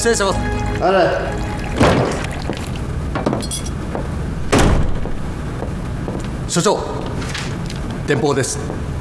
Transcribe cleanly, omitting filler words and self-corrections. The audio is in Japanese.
失礼します。 あれ。 所長、電報です。